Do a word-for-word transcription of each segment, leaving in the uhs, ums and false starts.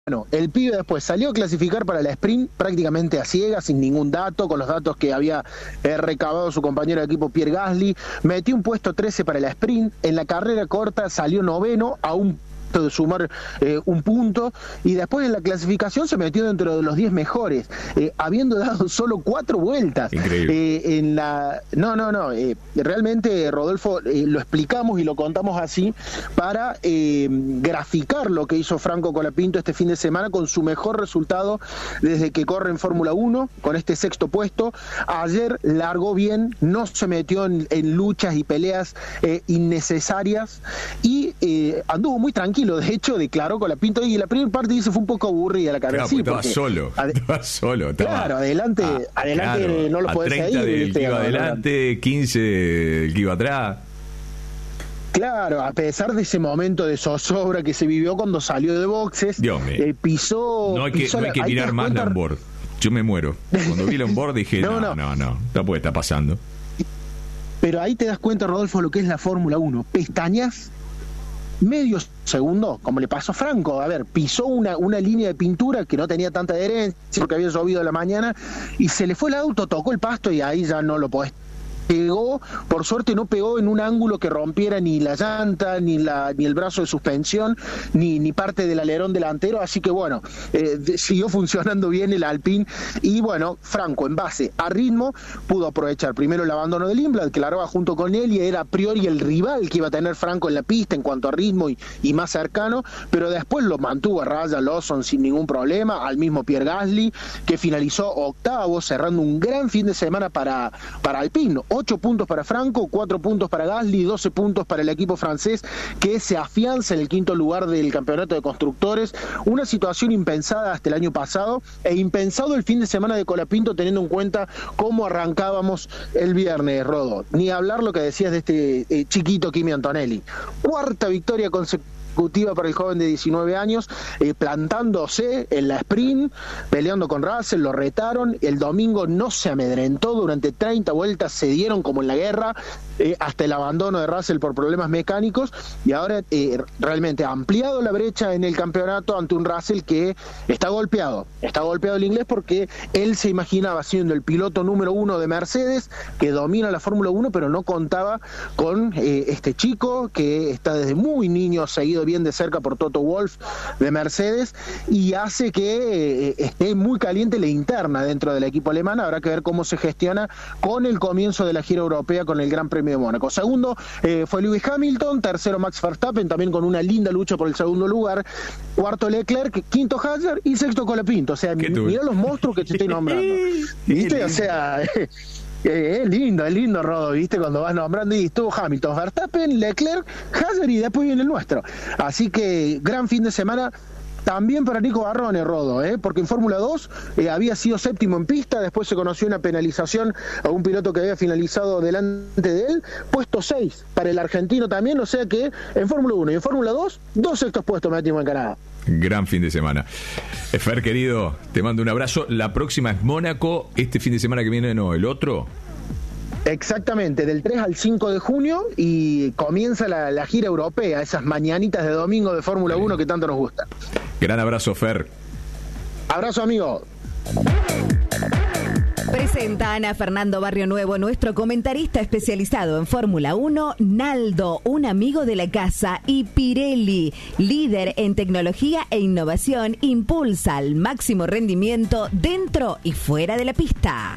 Bueno, el pibe después salió a clasificar para la sprint prácticamente a ciegas, sin ningún dato, con los datos que había eh, recabado su compañero de equipo Pierre Gasly, metió un puesto trece para la sprint, en la carrera corta salió noveno a un de sumar eh, un punto, y después en la clasificación se metió dentro de los diez mejores, eh, habiendo dado solo cuatro vueltas. Increíble. Eh, en la no, no, no, eh, realmente, Rodolfo, eh, lo explicamos y lo contamos así para eh, graficar lo que hizo Franco Colapinto este fin de semana con su mejor resultado desde que corre en Fórmula uno, con este sexto puesto. Ayer largó bien, no se metió en, en luchas y peleas eh, innecesarias, y eh, anduvo muy tranquilo. De hecho, declaró Colapinto, y la primera parte dice fue un poco aburrida la carrera. Claro, sí, estaba porque, solo, ade- estaba solo. Estaba claro, adelante, a, adelante claro, no lo a podés treinta seguir. del ¿viste? que iba No, no, no. adelante, quince del que iba atrás. Claro, a pesar de ese momento de zozobra que se vivió cuando salió de boxes, Dios mío. eh, pisó... No hay que, pisó no hay la- que ahí te mirar das más cuenta- la onboard. Yo me muero. Cuando vi la onboard dije, No, no, no. no, no, no puede estar pasando. Pero ahí te das cuenta, Rodolfo, lo que es la Fórmula uno. Pestañas medio segundo, como le pasó a Franco. A ver, pisó una, una línea de pintura que no tenía tanta adherencia porque había llovido a la mañana, y se le fue el auto, tocó el pasto, y ahí ya no lo podés. Pegó, por suerte no pegó en un ángulo que rompiera ni la llanta, ni la ni el brazo de suspensión, ni, ni parte del alerón delantero, así que bueno, eh, de- siguió funcionando bien el Alpine. Y bueno, Franco, en base a ritmo, pudo aprovechar primero el abandono del Imblad, que largaba junto con él, y era a priori el rival que iba a tener Franco en la pista en cuanto a ritmo y, y más cercano, pero después lo mantuvo a raya Lawson sin ningún problema, al mismo Pierre Gasly, que finalizó octavo, cerrando un gran fin de semana para, para Alpine. Ocho puntos para Franco, cuatro puntos para Gasly, doce puntos para el equipo francés, que se afianza en el quinto lugar del campeonato de constructores. Una situación impensada hasta el año pasado, e impensado el fin de semana de Colapinto, teniendo en cuenta cómo arrancábamos el viernes, Rodo. Ni hablar lo que decías de este eh, chiquito Kimi Antonelli. Cuarta victoria consecutiva para el joven de diecinueve años, eh, plantándose en la sprint, peleando con Russell, lo retaron. El domingo no se amedrentó, durante treinta vueltas se dieron como en la guerra, eh, hasta el abandono de Russell por problemas mecánicos, y ahora eh, realmente ha ampliado la brecha en el campeonato ante un Russell que está golpeado, está golpeado el inglés, porque él se imaginaba siendo el piloto número uno de Mercedes, que domina la Fórmula uno, pero no contaba con eh, este chico que está desde muy niño seguido bien de cerca por Toto Wolff de Mercedes, y hace que eh, esté muy caliente la interna dentro del equipo alemán. Habrá que ver cómo se gestiona con el comienzo de la gira europea con el Gran Premio de Mónaco. Segundo eh, fue Lewis Hamilton, tercero Max Verstappen, también con una linda lucha por el segundo lugar, cuarto Leclerc, quinto Hazard y sexto Colapinto. O sea, ¿Qué tú? mirá los monstruos que te estoy nombrando. ¿Viste? O sea... Eh, es lindo, es lindo, Rodo, ¿viste? Cuando vas nombrando, y estuvo Hamilton, Verstappen, Leclerc, Hazard, y después viene el nuestro. Así que gran fin de semana también para Nico Barrone, Rodo, ¿eh? Porque en Fórmula dos eh, había sido séptimo en pista, después se conoció una penalización a un piloto que había finalizado delante de él, puesto seis para el argentino también, o sea que en Fórmula uno y en Fórmula dos, dos sextos puestos metimos en Canadá. Gran fin de semana. Fer, querido, te mando un abrazo. La próxima es Mónaco. Este fin de semana que viene, no, el otro. Exactamente, del tres al cinco de junio, y comienza la, la gira europea, esas mañanitas de domingo de Fórmula uno que tanto nos gusta. Gran abrazo, Fer. Abrazo, amigo. Presenta Ana Fernando Barrio Nuevo, nuestro comentarista especializado en Fórmula uno, Naldo, un amigo de la casa, y Pirelli, líder en tecnología e innovación, impulsa al máximo rendimiento dentro y fuera de la pista.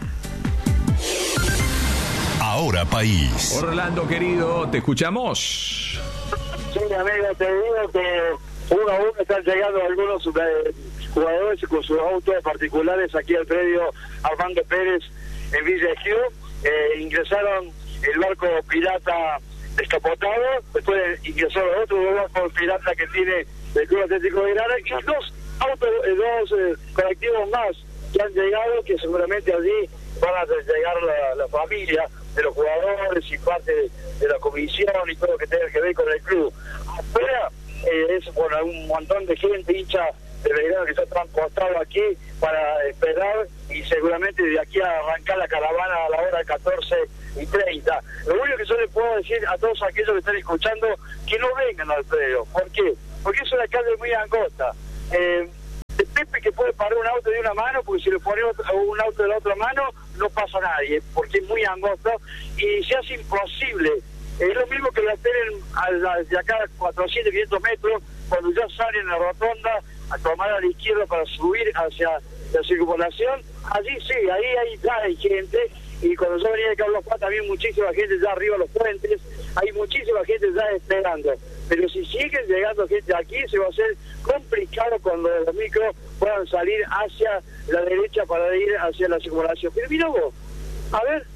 Ahora País. Orlando, querido, te escuchamos. Sí, amigo, te digo que uno a uno están llegando algunos eh, jugadores con sus autos particulares aquí al predio Armando Pérez en Villa Esquiú. Eh, ingresaron el barco pirata descapotado, después ingresaron otro barco pirata que tiene el Club Atlético de Grana, y dos autos, eh, dos eh, colectivos más que han llegado, que seguramente allí van a llegar la, la familia de los jugadores y parte de, de la comisión y todo lo que tenga que ver con el club. Afuera eh, es bueno, un montón de gente, hincha de Belgrano, que se ha transportado aquí para esperar, y seguramente de aquí a arrancar la caravana a la hora catorce y treinta. Lo único que yo les puedo decir a todos aquellos que están escuchando, que no vengan al predio. ¿Por qué? Porque es una calle muy angosta. Eh, sepa que puede parar un auto de una mano, porque si le pone otro, un auto de la otra mano, no pasa nadie, porque es muy angosto y se hace imposible. Es lo mismo que la esperen a la, de acá a cuatrocientos, quinientos metros, cuando ya salen en la rotonda a tomar a la izquierda para subir hacia la circunvalación. Allí sí, ahí hay, ya hay gente, y cuando yo venía de Carlos Paz también muchísima gente ya arriba de los puentes, hay muchísima gente ya esperando. Pero si siguen llegando gente aquí, se va a hacer complicado cuando los micros puedan salir hacia la derecha para ir hacia la circunvalación. Pero mira vos, a ver,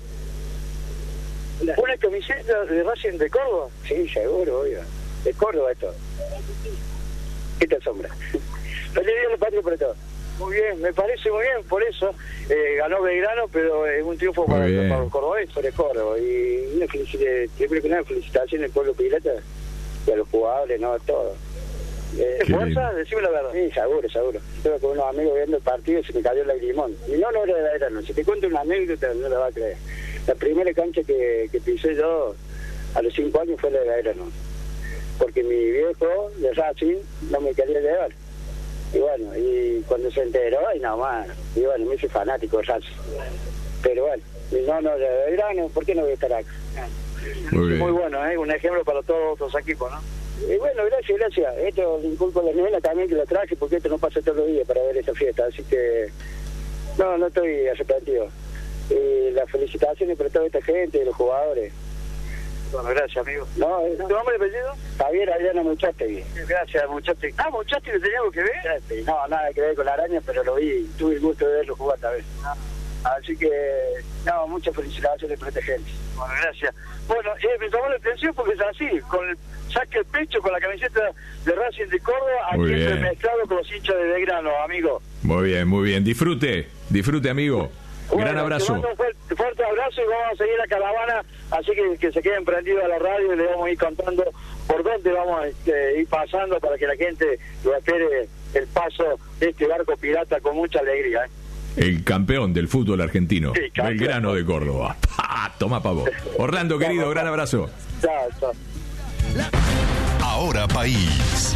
una camiseta de Racing de Córdoba. Sí, seguro, oiga. De Córdoba esto. ¿Qué te asombra? No le digo el patrio por todo. Muy bien, me parece muy bien, por eso eh, ganó Belgrano, pero es un triunfo para, para los cordobeses. Sobre Córdoba, y una felicitación, primero que nada, felicitación al pueblo pirata y a los jugadores, no, a todos. Eh, ¿Fuerza? Decime la verdad. Sí, seguro, seguro. Estuve con unos amigos viendo el partido y se me cayó el lagrimón. Y no, no era de Belgrano. Si te cuento una anécdota, no la vas a creer. La primera cancha que, que pisé yo a los cinco años fue la de Belgrano. Porque mi viejo de Racing no me quería llevar. Y bueno, y cuando se enteró, y nada más, y bueno, me hice fanático de Racing. Pero bueno, y no, no, de Belgrano, ¿por qué no voy a estar acá? Muy, Muy bueno, ¿eh? Un ejemplo para todos los equipos, ¿no? Y bueno, gracias, gracias. Esto le inculco a la nena también que la traje, porque esto no pasa todos los días para ver esta fiesta, así que no, no estoy arrepentido. Y las felicitaciones para toda esta gente, los jugadores. Bueno, gracias, amigo. No, no. ¿Tu nombre y apellido? Javier Adriano Muchastegui. Gracias, Muchastegui. Ah, Muchastegui, ¿tenía algo que ver? Muchastegui. No, nada que ver con la araña, pero lo vi, tuve el gusto de verlo jugar esta vez. Ah. Así que, no, muchas felicitaciones para esta gente. Bueno, gracias. Bueno, eh, me llamó la atención porque es así, con el saque el pecho, con la camiseta de Racing de Córdoba, aquí mezclado con los hinchas de Belgrano, amigo. Muy bien, muy bien. Disfrute, disfrute, amigo. Bueno, gran abrazo. Te mando un fuerte, fuerte abrazo y vamos a seguir la caravana, así que, que se queden prendidos a la radio y le vamos a ir contando por dónde vamos a este, ir pasando para que la gente lo espere el paso de este barco pirata con mucha alegría. ¿eh? El campeón del fútbol argentino, sí, Belgrano de Córdoba. ¡Pah! Toma pa' vos. Orlando, querido, chao, gran abrazo. Chao, chao. Ahora País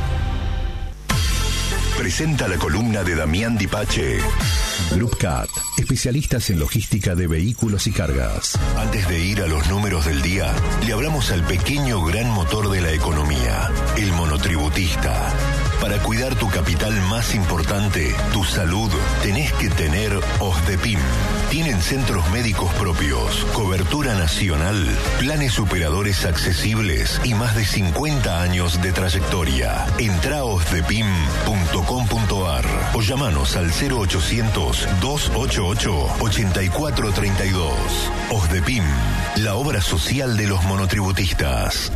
presenta la columna de Damián Dipache. Group Cat, especialistas en logística de vehículos y cargas. Antes de ir a los números del día, le hablamos al pequeño gran motor de la economía, el monotributista. Para cuidar tu capital más importante, tu salud, tenés que tener OSDEPIM. Tienen centros médicos propios, cobertura nacional, planes superadores accesibles y más de cincuenta años de trayectoria. Entra a osdepim punto com punto ar o llamanos al cero ochocientos, dos ochenta y ocho, ochenta y cuatro treinta y dos. OSDEPIM, la obra social de los monotributistas.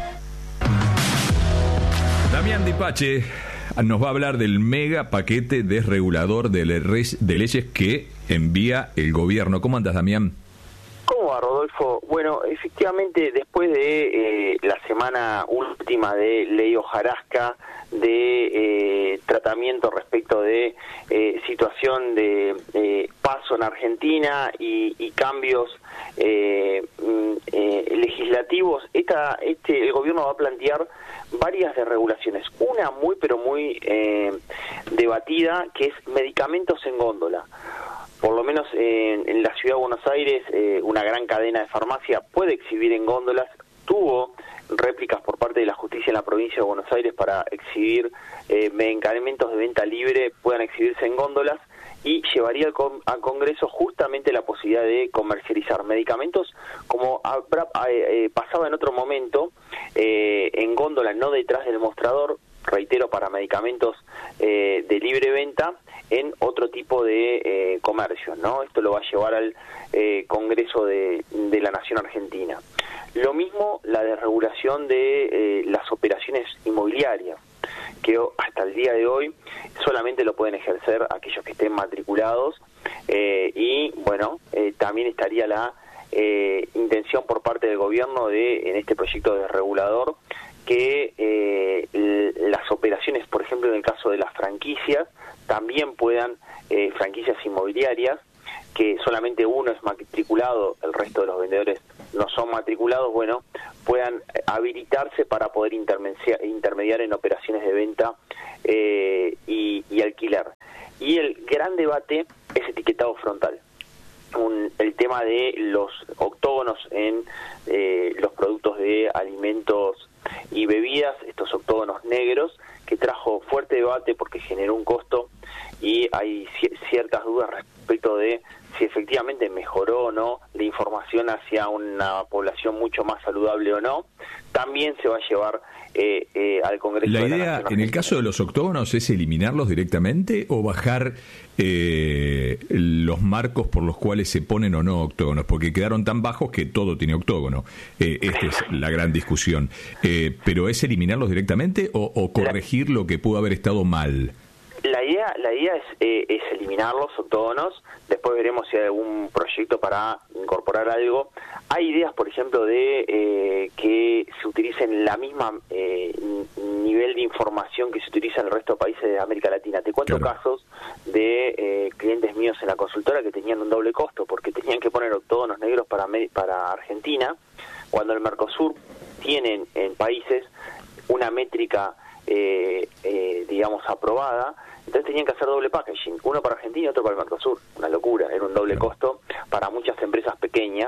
Damián Dipache nos va a hablar del mega paquete desregulador de, le de leyes que envía el gobierno. ¿Cómo andas, Damián? ¿Cómo va, Rodolfo? Bueno, efectivamente, después de eh, la semana última de ley hojarasca, de eh, tratamiento respecto de eh, situación de eh, paso en Argentina y, y cambios eh, eh, legislativos, esta, este, el gobierno va a plantear varias desregulaciones. Una muy, pero muy eh, debatida, que es medicamentos en góndola. Por lo menos en, en la ciudad de Buenos Aires, eh, una gran cadena de farmacia puede exhibir en góndolas. Tuvo réplicas por parte de la justicia en la provincia de Buenos Aires para exhibir eh, medicamentos de venta libre, puedan exhibirse en góndolas, y llevaría al, con, al Congreso justamente la posibilidad de comercializar medicamentos como habrá, eh, pasaba en otro momento, eh, en góndola, no detrás del mostrador, reitero, para medicamentos eh, de libre venta, en otro tipo de eh, comercio, ¿no? Esto lo va a llevar al eh, Congreso de, de la Nación Argentina. Lo mismo la desregulación de eh, las operaciones inmobiliarias, que hasta el día de hoy solamente lo pueden ejercer aquellos que estén matriculados, eh, y bueno, eh, también estaría la eh, intención por parte del gobierno de, en este proyecto de regulador, que eh, las operaciones, por ejemplo, en el caso de las franquicias, también puedan, eh, franquicias inmobiliarias, que solamente uno es matriculado, el resto de los vendedores no son matriculados, bueno, puedan habilitarse para poder intermediar, intermediar en operaciones de venta eh, y, y alquiler. y el gran debate es etiquetado frontal. Un, el tema de los octógonos en eh, los productos de alimentos y bebidas, estos octógonos negros, que trajo fuerte debate porque generó un costo y hay c- ciertas dudas respecto de si efectivamente mejoró o no la información hacia una población mucho más saludable o no. También se va a llevar eh, eh, al Congreso. La de la idea, Nación en el caso de los octógonos, es eliminarlos directamente o bajar eh, los marcos por los cuales se ponen o no octógonos, porque quedaron tan bajos que todo tiene octógono. Eh, esta es la gran discusión. Eh, ¿Pero es eliminarlos directamente o, o corregir lo que pudo haber estado mal? La idea, la idea es, eh, es eliminar los octógonos. Después veremos si hay algún proyecto para incorporar algo. Hay ideas, por ejemplo, de eh, que se utilicen la misma eh, nivel de información que se utiliza en el resto de países de América Latina. Te cuento claro. casos de eh, clientes míos en la consultora que tenían un doble costo porque tenían que poner octógonos negros para, para Argentina, cuando el Mercosur tienen en países una métrica eh, eh, digamos aprobada. Entonces tenían que hacer doble packaging, uno para Argentina y otro para el Mercosur. Una locura, era un doble costo para muchas empresas pequeñas.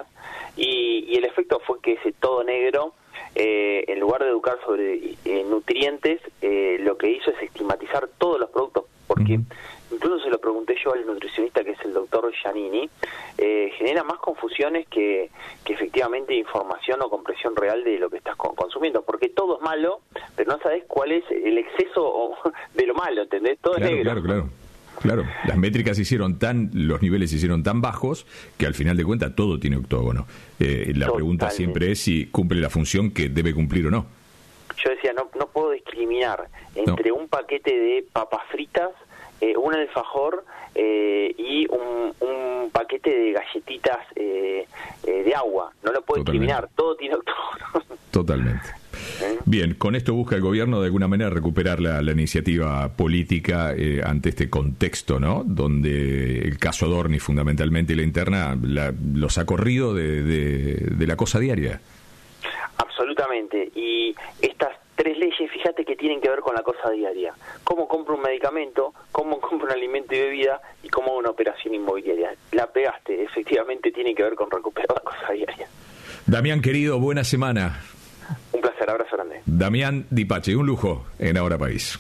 Y, y el efecto fue que ese todo negro, eh, en lugar de educar sobre eh, nutrientes, eh, lo que hizo es estigmatizar todos los productos. Porque, uh-huh. incluso se lo pregunté yo al nutricionista, que es el doctor Giannini, eh, genera más confusiones que, que efectivamente información o comprensión real de lo que estás consumiendo. Porque todo es malo, pero no sabes cuál es el exceso de lo malo, ¿entendés? Todo claro, es negro. Claro, claro. Claro, las métricas se hicieron tan, los niveles se hicieron tan bajos que al final de cuentas todo tiene octógono. Eh, la Totalmente. pregunta siempre es si cumple la función que debe cumplir o no. Yo decía, no no puedo discriminar entre no. un paquete de papas fritas, eh, un alfajor eh, y un, un paquete de galletitas eh, eh, de agua. No lo puedo Totalmente. discriminar, todo tiene octógono. Totalmente. ¿Eh? Bien, con esto busca el gobierno de alguna manera recuperar la, la iniciativa política eh, ante este contexto, ¿no? Donde el caso Adorni, fundamentalmente, y la interna la, los ha corrido de, de, de la cosa diaria. Absolutamente. Y estas tres leyes, fíjate que tienen que ver con la cosa diaria. Cómo compro un medicamento, cómo compro un alimento y bebida y cómo una operación inmobiliaria. La pegaste, efectivamente tiene que ver con recuperar la cosa diaria. Damián, querido, buena semana. Un placer, abrazo grande. Damián Di Pace, un lujo en Ahora País.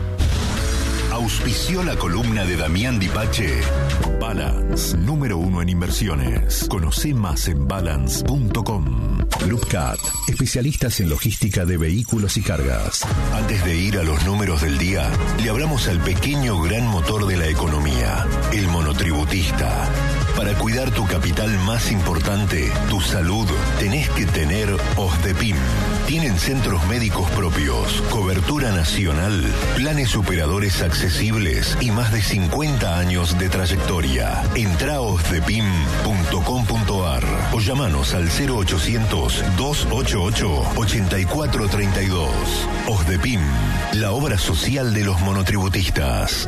Auspició la columna de Damián Di Pace. Balance, número uno en inversiones. Conoce más en balance punto com. Lubcat, especialistas en logística de vehículos y cargas. Antes de ir a los números del día, le hablamos al pequeño gran motor de la economía, el monotributista. Para cuidar tu capital más importante, tu salud, tenés que tener OSDEPIM. Tienen centros médicos propios, cobertura nacional, planes operadores accesibles y más de cincuenta años de trayectoria. Entrá a osdepim punto com punto ar o llamanos al cero ochocientos, dos ochenta y ocho, ochenta y cuatro treinta y dos. OSDEPIM, la obra social de los monotributistas.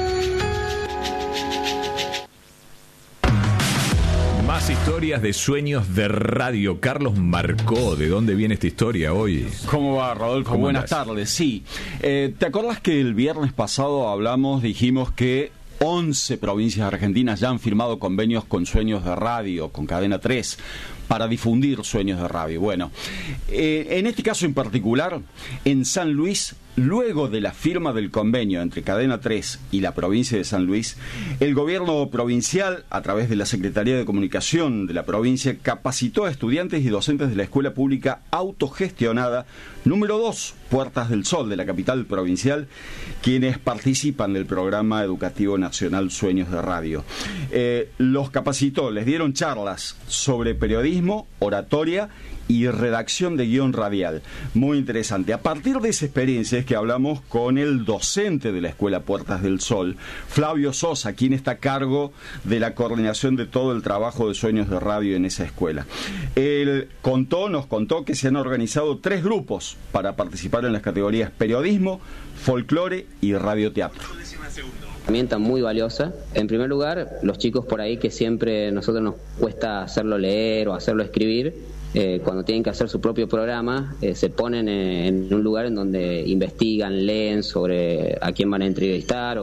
Más historias de sueños de radio. Carlos Marcó, ¿de dónde viene esta historia hoy? ¿Cómo va, Rodolfo? Buenas tardes. Sí, eh, ¿te acordás que el viernes pasado hablamos, dijimos que once provincias argentinas ya han firmado convenios con Sueños de Radio, con Cadena tres, para difundir Sueños de Radio? Bueno, eh, en este caso en particular, en San Luis, luego de la firma del convenio entre Cadena tres y la provincia de San Luis, el gobierno provincial, a través de la Secretaría de Comunicación de la provincia, capacitó a estudiantes y docentes de la escuela pública autogestionada número dos, Puertas del Sol, de la capital provincial, quienes participan del programa educativo nacional Sueños de Radio. Eh, los capacitó, les dieron charlas sobre periodismo, oratoria y redacción de guión radial. Muy interesante. A partir de esa experiencia es que hablamos con el docente de la Escuela Puertas del Sol, Flavio Sosa, quien está a cargo de la coordinación de todo el trabajo de Sueños de Radio en esa escuela. Él contó, nos contó que se han organizado tres grupos para participar en las categorías periodismo, folclore y radioteatro. Herramienta muy valiosa. En primer lugar, los chicos por ahí que siempre a nosotros nos cuesta hacerlo leer o hacerlo escribir, eh, cuando tienen que hacer su propio programa, eh, se ponen en un lugar en donde investigan, leen sobre a quién van a entrevistar o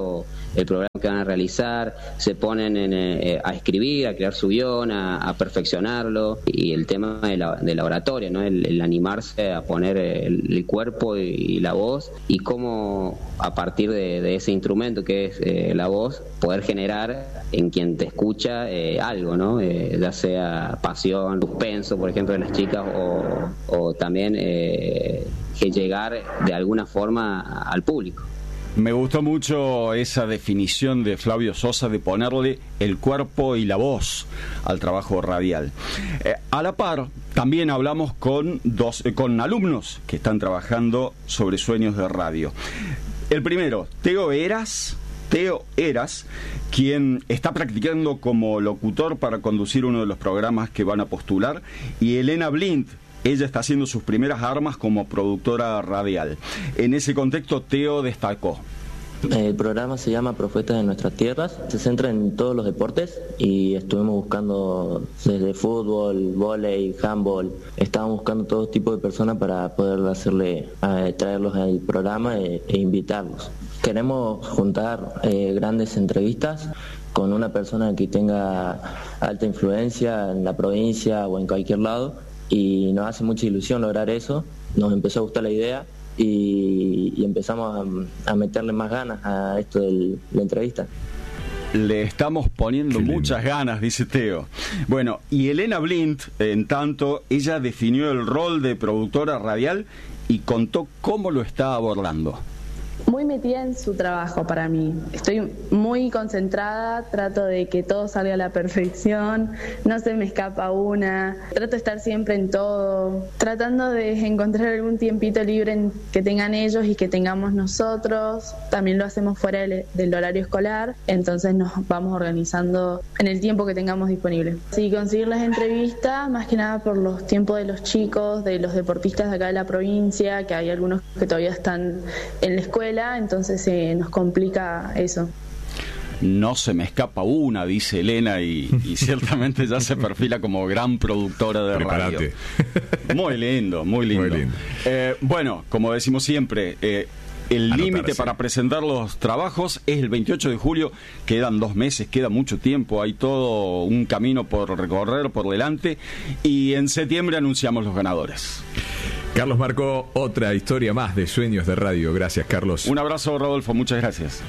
el programa que van a realizar, se ponen en, eh, a escribir, a crear su guión, a, a perfeccionarlo, y el tema de la, de la oratoria, ¿no? el, el animarse a poner el, el cuerpo y, y la voz, y cómo a partir de, de ese instrumento que es eh, la voz, poder generar en quien te escucha eh, algo, ¿no? Eh, ya sea pasión, suspenso, por ejemplo, de las chicas, o, o también eh, que llegar de alguna forma al público. Me gustó mucho esa definición de Flavio Sosa de ponerle el cuerpo y la voz al trabajo radial. Eh, a la par, también hablamos con, dos, eh, con alumnos que están trabajando sobre sueños de radio. El primero, Teo Eras, Teo Eras, quien está practicando como locutor para conducir uno de los programas que van a postular, y Elena Blind. Ella está haciendo sus primeras armas como productora radial. En ese contexto, Teo destacó: el programa se llama Profetas de Nuestras Tierras, se centra en todos los deportes y estuvimos buscando desde fútbol, vóley, handball, estábamos buscando todo tipo de personas para poder hacerle, eh, traerlos al programa e, e invitarlos. Queremos juntar eh, grandes entrevistas con una persona que tenga alta influencia en la provincia o en cualquier lado, y nos hace mucha ilusión lograr eso. Nos empezó a gustar la idea y, y empezamos a, a meterle más ganas a esto de la entrevista. Le estamos poniendo muchas ganas, dice Teo. Bueno, y Elena Blind, en tanto, ella definió el rol de productora radial y contó cómo lo está abordando. Muy metida en su trabajo para mí. Estoy muy concentrada, trato de que todo salga a la perfección, no se me escapa una, trato de estar siempre en todo, tratando de encontrar algún tiempito libre en que tengan ellos y que tengamos nosotros. También lo hacemos fuera del, del horario escolar, entonces nos vamos organizando en el tiempo que tengamos disponible. Sí, conseguir las entrevistas, más que nada por los tiempos de los chicos, de los deportistas de acá de la provincia, que hay algunos que todavía están en la escuela, entonces eh, nos complica eso. No se me escapa una, dice Elena, y, y ciertamente ya se perfila como gran productora de Prepárate. radio. Muy lindo, muy lindo. Muy lindo. Eh, bueno, como decimos siempre, eh, el límite para presentar los trabajos es el veintiocho de julio, quedan dos meses, queda mucho tiempo, hay todo un camino por recorrer por delante, y en septiembre anunciamos los ganadores. Carlos marcó otra historia más de Sueños de Radio. Gracias, Carlos. Un abrazo, Rodolfo. Muchas gracias.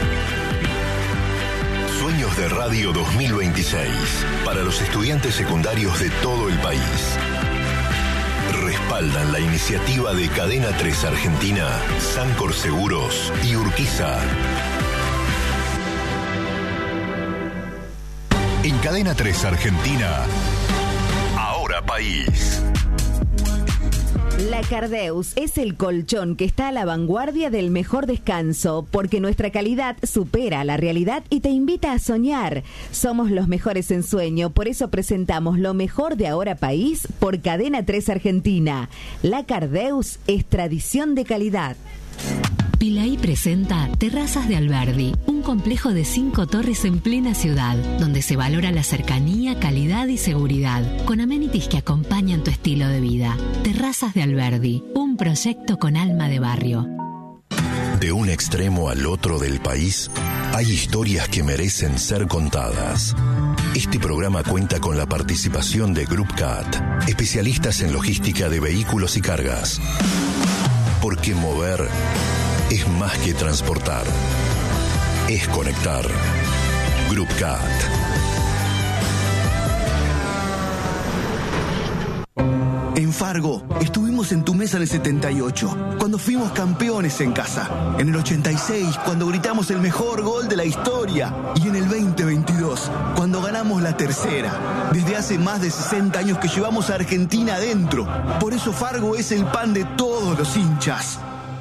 Sueños de Radio dos mil veintiséis. Para los estudiantes secundarios de todo el país. Respaldan la iniciativa de Cadena tres Argentina, Sancor Seguros y Urquiza. En Cadena tres Argentina, Ahora País. La Cardeus es el colchón que está a la vanguardia del mejor descanso, porque nuestra calidad supera la realidad y te invita a soñar. Somos los mejores en sueño, por eso presentamos lo mejor de Ahora País por Cadena tres Argentina. La Cardeus es tradición de calidad. Pilaí presenta Terrazas de Alberdi, un complejo de cinco torres en plena ciudad, donde se valora la cercanía, calidad y seguridad, con amenities que acompañan tu estilo de vida. Terrazas de Alberdi, un proyecto con alma de barrio. De un extremo al otro del país, hay historias que merecen ser contadas. Este programa cuenta con la participación de Group C A T, especialistas en logística de vehículos y cargas. Porque mover es más que transportar, es conectar. Group C A T. En Fargo, estuvimos en tu mesa en el setenta y ocho, cuando fuimos campeones en casa. En el ochenta y seis, cuando gritamos el mejor gol de la historia. Y en el veinte veintidós, cuando ganamos la tercera. Desde hace más de sesenta años que llevamos a Argentina adentro. Por eso Fargo es el pan de todos los hinchas.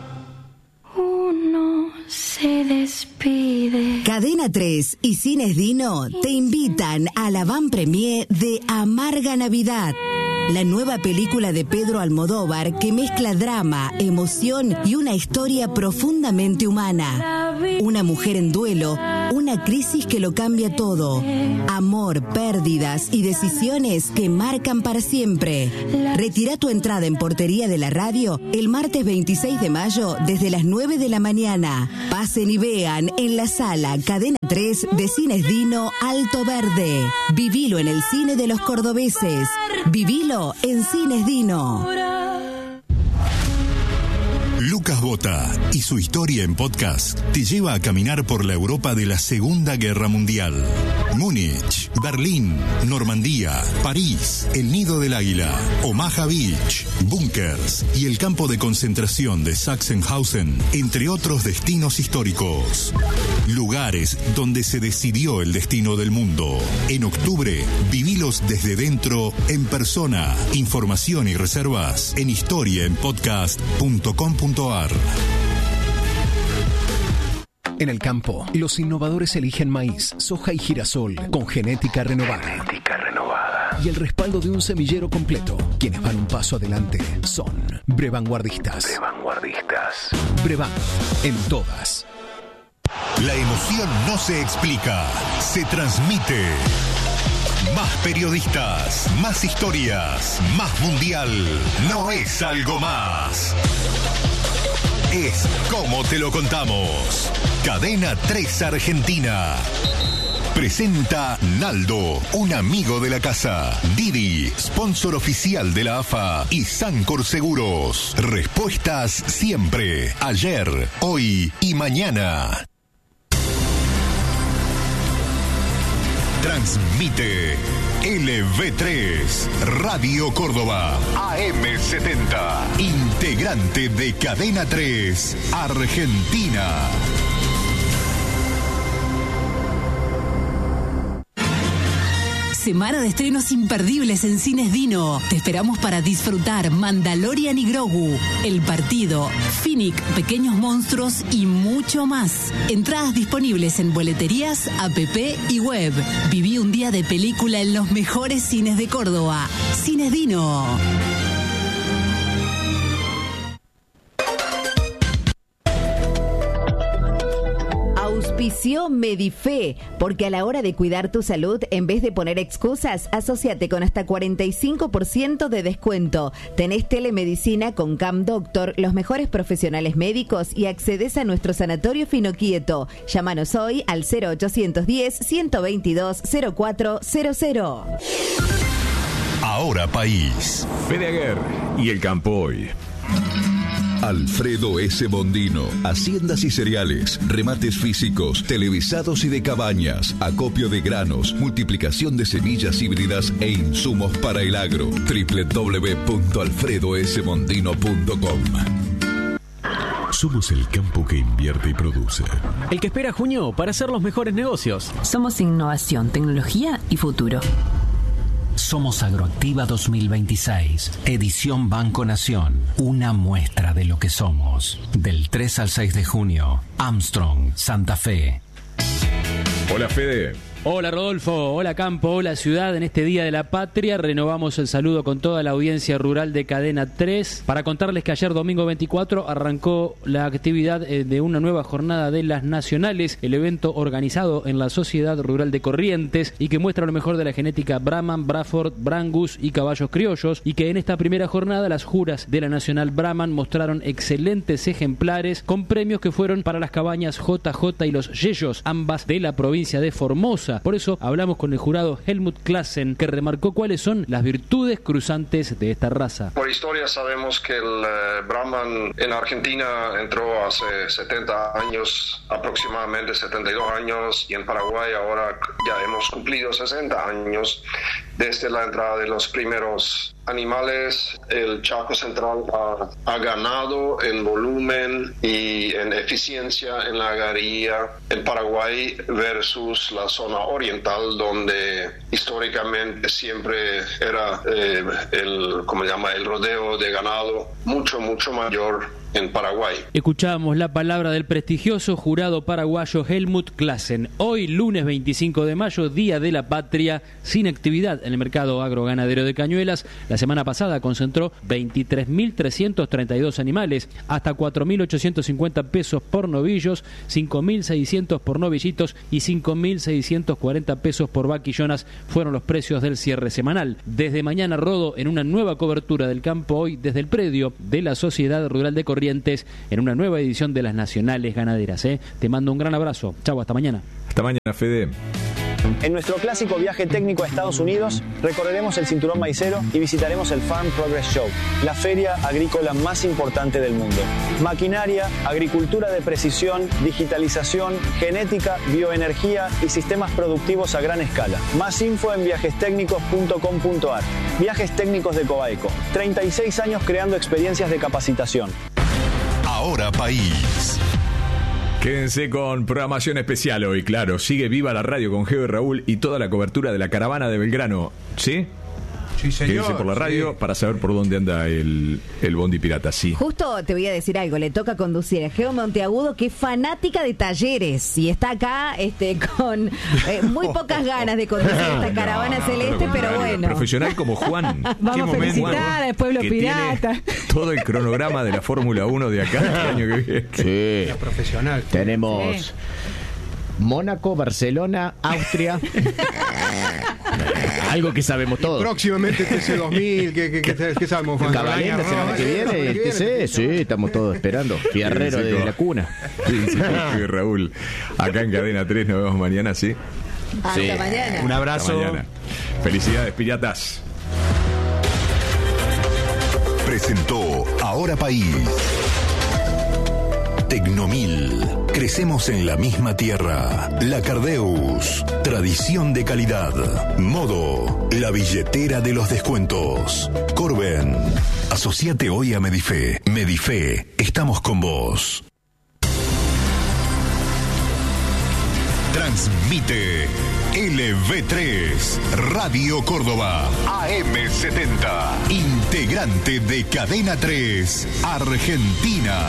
Se despide. Cadena tres y Cines Dino te invitan a la van premier de Amarga Navidad. la nueva película de Pedro Almodóvar que mezcla drama, emoción y una historia profundamente humana. Una mujer en duelo, una crisis que lo cambia todo. Amor, pérdidas y decisiones que marcan para siempre. Retira tu entrada en Portería de la Radio el martes veintiséis de mayo desde las nueve de la mañana. Pasen y vean en la sala Cadena tres de Cines Dino Alto Verde. Vivilo en el cine de los cordobeses. Vivilo en Cines Dino. Lucas Bota y su historia en podcast te lleva a caminar por la Europa de la Segunda Guerra Mundial. Múnich, Berlín, Normandía, París, el Nido del Águila, Omaha Beach, búnkers y el campo de concentración de Sachsenhausen, entre otros destinos históricos. Lugares donde se decidió el destino del mundo. En octubre, vivilos desde dentro, en persona. Información y reservas en historia en podcast punto com punto a r. En el campo, los innovadores eligen maíz, soja y girasol con genética renovada. Genética renovada. Y el respaldo de un semillero completo. Quienes van un paso adelante son Brevanguardistas. Brevanguardistas. Brevan, en todas. La emoción no se explica, se transmite. Más periodistas, más historias, más mundial. No es algo más. Es como te lo contamos. Cadena tres Argentina. Presenta Naldo, un amigo de la casa. Didi, sponsor oficial de la A F A. Y Sancor Seguros. Respuestas siempre. Ayer, hoy y mañana. Transmite L V tres, Radio Córdoba, A M setenta, integrante de Cadena tres, Argentina. Semana de estrenos imperdibles en Cines Dino. Te esperamos para disfrutar Mandalorian y Grogu, El Partido, Finnick, Pequeños Monstruos y mucho más. Entradas disponibles en boleterías, app y web. Viví un día de película en los mejores cines de Córdoba. Cines Dino. Auspició Medife, porque a la hora de cuidar tu salud, en vez de poner excusas, asóciate con hasta cuarenta y cinco por ciento de descuento. Tenés telemedicina con Cam Doctor, los mejores profesionales médicos y accedes a nuestro sanatorio Finoquieto. Llámanos hoy al cero ochocientos diez, ciento veintidós, cero cuatro cero cero. Ahora País. Fede Aguer y el campo hoy. Alfredo S. Bondino, haciendas y cereales, remates físicos, televisados y de cabañas, acopio de granos, multiplicación de semillas híbridas e insumos para el agro. doble u doble u doble u punto alfredo s bondino punto com. Somos el campo que invierte y produce. El que espera junio para hacer los mejores negocios. Somos innovación, tecnología y futuro. Somos Agroactiva dos mil veintiséis, edición Banco Nación, una muestra de lo que somos. Del tres al seis de junio, Armstrong, Santa Fe. Hola Fede. Hola Rodolfo, hola Campo, hola Ciudad. En este Día de la Patria renovamos el saludo con toda la audiencia rural de Cadena tres para contarles que ayer domingo veinticuatro arrancó la actividad de una nueva jornada de las nacionales, el evento organizado en la Sociedad Rural de Corrientes y que muestra lo mejor de la genética Brahman, Braford, Brangus y caballos criollos, y que en esta primera jornada las juras de la Nacional Brahman mostraron excelentes ejemplares con premios que fueron para las cabañas J J y los Yeyos, ambas de la provincia de Formosa. Por eso hablamos con el jurado Helmut Klassen, que remarcó cuáles son las virtudes cruzantes de esta raza. Por historia sabemos que el eh, Brahman en Argentina entró hace setenta años, aproximadamente setenta y dos años, y en Paraguay ahora ya hemos cumplido sesenta años desde la entrada de los primeros animales. El Chaco Central ha, ha ganado en volumen y en eficiencia en la ganadería en Paraguay versus la zona oriental, donde históricamente siempre era eh, el, como se llama, el rodeo de ganado mucho, mucho mayor en Paraguay. Escuchamos la palabra del prestigioso jurado paraguayo Helmut Klassen. Hoy, lunes veinticinco de mayo, Día de la Patria, sin actividad en el mercado agroganadero de Cañuelas. La semana pasada concentró veintitrés mil trescientos treinta y dos animales, hasta cuatro mil ochocientos cincuenta pesos por novillos, cinco mil seiscientos por novillitos y cinco mil seiscientos cuarenta pesos por vaquillonas fueron los precios del cierre semanal. Desde mañana rodo en una nueva cobertura del campo hoy desde el predio de la Sociedad Rural de Corrientes en una nueva edición de las Nacionales Ganaderas. ¿eh? Te mando un gran abrazo. Chau, hasta mañana. Hasta mañana, Fede. En nuestro clásico viaje técnico a Estados Unidos, recorreremos el cinturón maicero y visitaremos el Farm Progress Show, la feria agrícola más importante del mundo. Maquinaria, agricultura de precisión, digitalización, genética, bioenergía y sistemas productivos a gran escala. Más info en viajes técnicos punto com punto a r. Viajes Técnicos de Coaico. treinta y seis años creando experiencias de capacitación. Ahora País. Quédense con programación especial hoy, claro. Sigue viva la radio con Geo y Raúl y toda la cobertura de la caravana de Belgrano. ¿Sí? Sí, señor. Quédense por la radio sí. para saber por dónde anda el, el bondi pirata, sí. Justo te voy a decir algo, le toca conducir a Geo Monteagudo, que es fanática de talleres y está acá este con eh, muy pocas ganas de conducir esta caravana no, celeste, no, pero bueno. Profesional como Juan. Vamos a felicitar al pueblo que pirata. Tiene todo el cronograma de la Fórmula uno de acá el año que viene. Sí. Profesional. Tenemos sí. Mónaco, Barcelona, Austria. Algo que sabemos todos. Próximamente T C dos mil, ¿qué, qué, qué, qué sabemos? Cabalén la semana que viene, T C, sí, estamos todos esperando. Fierrero de la cuna. Sí, sí, sí, Raúl, acá en Cadena tres, nos vemos mañana, ¿sí? Hasta sí. mañana. Un abrazo. Hasta mañana. Felicidades, piratas. Presentó Ahora País. Tecnomil. Crecemos en la misma tierra. La Cardeus. Tradición de calidad. Modo. La billetera de los descuentos. Corben. Asociate hoy a Medife. Medife. Estamos con vos. Transmite L V tres, Radio Córdoba, A M setenta, integrante de Cadena tres, Argentina.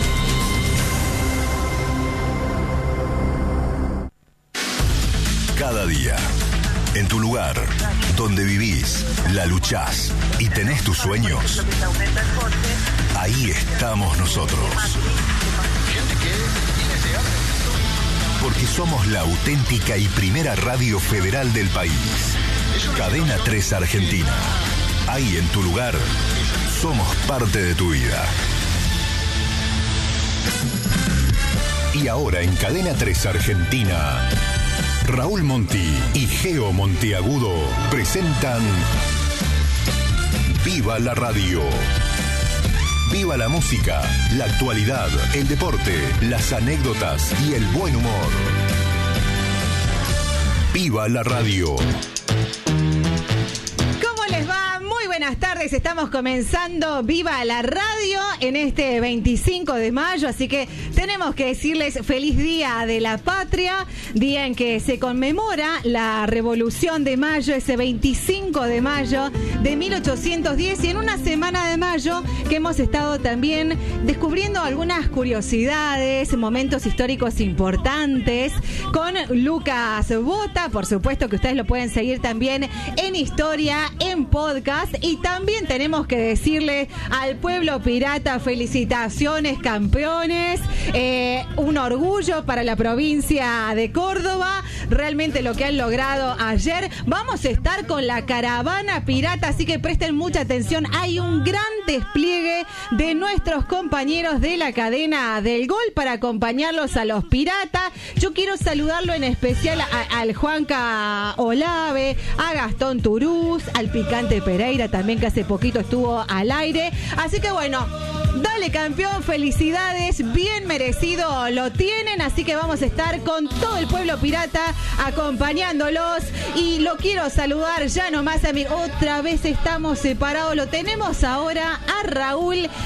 Cada día, en tu lugar, donde vivís, la luchás y tenés tus sueños, ahí estamos nosotros. Porque somos la auténtica y primera radio federal del país. Cadena tres Argentina. Ahí en tu lugar, somos parte de tu vida. Y ahora en Cadena tres Argentina, Raúl Monti y Geo Monteagudo presentan Viva la Radio. Viva la música, la actualidad, el deporte, las anécdotas y el buen humor. Viva la radio. ¿Cómo les va? Muy buenas tardes, estamos comenzando Viva la Radio en este veinticinco de mayo, así que tenemos que decirles feliz Día de la Patria, día en que se conmemora la Revolución de Mayo, ese veinticinco de mayo de mil ochocientos diez, y en una semana de mayo que hemos estado también descubriendo algunas curiosidades, momentos históricos importantes con Lucas Bota, por supuesto que ustedes lo pueden seguir también en Historia, en podcast, y también tenemos que decirle al pueblo pirata felicitaciones, campeones, eh, un orgullo para la provincia de Córdoba, realmente lo que han logrado ayer. Vamos a estar con la caravana pirata, así que presten mucha atención, hay un gran despliegue de nuestros compañeros de la cadena del gol para acompañarlos a los piratas. Yo quiero saludarlo en especial a, al Juanca Olave, a Gastón Turús, al Picante Pereira también, que hace poquito estuvo al aire. Así que bueno, dale campeón, felicidades, bien merecido lo tienen, así que vamos a estar con todo el pueblo pirata acompañándolos, y lo quiero saludar ya nomás a mí, otra vez estamos separados, lo tenemos ahora a Raúl en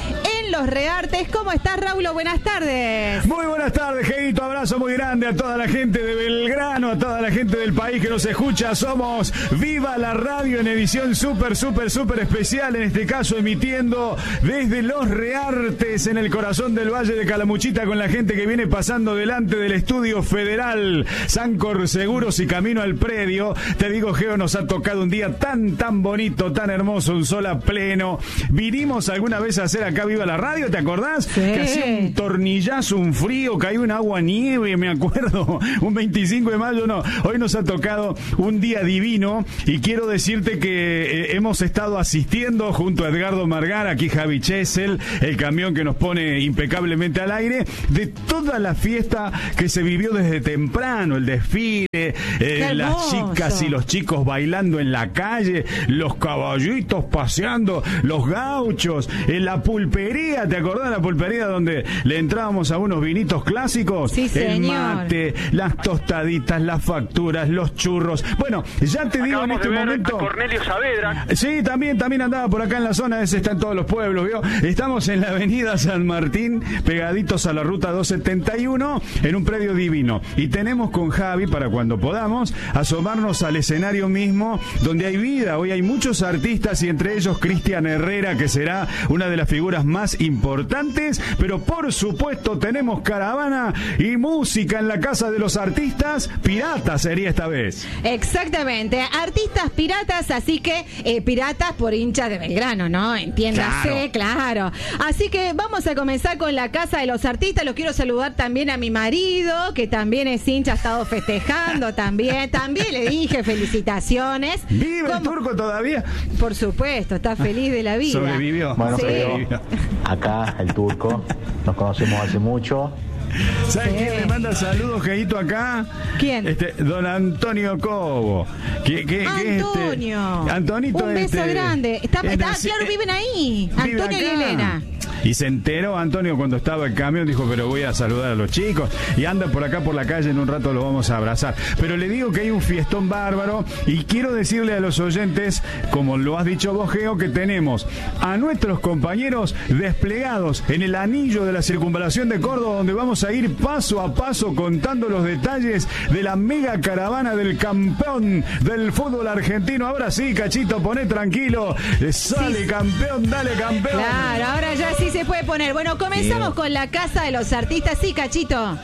en Los Reartes. ¿Cómo estás, Raúl? Buenas tardes. Muy buenas tardes, Jeguito. Abrazo muy grande a toda la gente de Belgrano, a toda la gente del país que nos escucha. Somos Viva la Radio en edición súper, súper, súper especial. En este caso, emitiendo desde Los Reartes, en el corazón del Valle de Calamuchita, con la gente que viene pasando delante del Estudio Federal Sancor Seguros y camino al predio. Te digo, Geo, nos ha tocado un día tan, tan bonito, tan hermoso, un sol a pleno. Vinimos alguna vez a hacer acá Viva la Radio, ¿te acordás? Sí. Que hacía un tornillazo, un frío, cayó un agua nieve, me acuerdo, un veinticinco de mayo, no. Hoy nos ha tocado un día divino y quiero decirte que eh, hemos estado asistiendo junto a Edgardo Margar, aquí Javi Chesel, el camión que nos pone impecablemente al aire, de toda la fiesta que se vivió desde temprano, el desfile, eh, las chicas y los chicos bailando en la calle, los caballitos paseando, los gauchos, en la pulpería, ¿te acordás de la pulpería donde le entrábamos a unos vinitos clásicos? Sí, el señor. mate, las tostaditas, las facturas, los churros. Bueno, ya te digo, en este momento Cornelio Saavedra. Sí, también, también andaba por acá en la zona, ese está en todos los pueblos, ¿vio? Estamos en la avenida San Martín, pegaditos a la ruta doscientos setenta y uno, en un predio divino. Y tenemos con Javi, para cuando podamos, asomarnos al escenario mismo, donde hay vida. Hoy hay muchos artistas y entre ellos Cristian Herrera, que será una de las figuras más importantes, pero por supuesto tenemos caravana y música en la Casa de los Artistas. Piratas sería esta vez. Exactamente, artistas piratas, así que eh, piratas por hinchas de Belgrano, ¿no? Entiéndase, claro. claro. Así que vamos a comenzar con la Casa de los Artistas. Lo quiero saludar también a mi marido, que también es hincha, ha estado festejando también. También le dije felicitaciones. ¿Vive el turco todavía? Por supuesto, está feliz de la vida. Sobrevivió. Bueno, sí. Pero acá el turco, nos conocemos hace mucho. ¿Sabes Sí. quién le manda saludos, Jeito, acá? ¿Quién? Este, don Antonio Cobo. ¿Qué, qué, qué, Antonio. Este, Antonito. Un beso este, grande. Está, es está- así- claro, viven ahí. vive Antonio y acá. Elena. Y se enteró Antonio cuando estaba el camión, dijo, pero voy a saludar a los chicos. Y anda por acá por la calle, en un rato lo vamos a abrazar. Pero le digo que hay un fiestón bárbaro y quiero decirle a los oyentes, como lo has dicho vos, Geo, que tenemos a nuestros compañeros desplegados en el anillo de la circunvalación de Córdoba, donde vamos a ir paso a paso contando los detalles de la mega caravana del campeón del fútbol argentino. Ahora sí, Cachito, poné tranquilo. Sale Sí. campeón, dale campeón. Claro, ahora ya sí se puede poner. Bueno, comenzamos con la Casa de los Artistas. Sí, Cachito.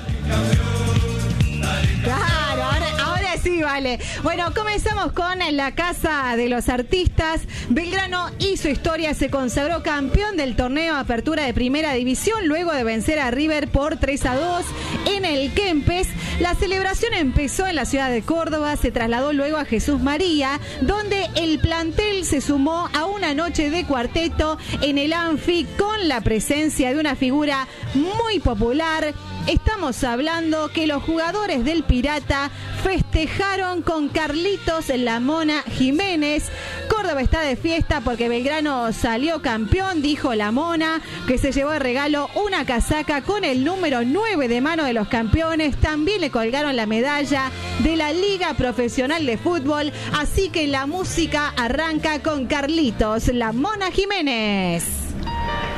Claro, ahora, ahora sí, vale. Bueno, comenzamos con la Casa de los Artistas. Belgrano hizo historia, se consagró campeón del torneo Apertura de Primera División luego de vencer a River por tres a dos en el Kempes. La celebración empezó en la ciudad de Córdoba, se trasladó luego a Jesús María, donde el plantel se sumó a una noche de cuarteto en el Anfi con la presencia de una figura muy popular. Estamos hablando que los jugadores del Pirata festejaron con Carlitos La Mona Jiménez. Córdoba está de fiesta porque Belgrano salió campeón, dijo La Mona, que se llevó de regalo una casaca con el número nueve de mano de los campeones. También le colgaron la medalla de la Liga Profesional de Fútbol. Así que la música arranca con Carlitos La Mona Jiménez.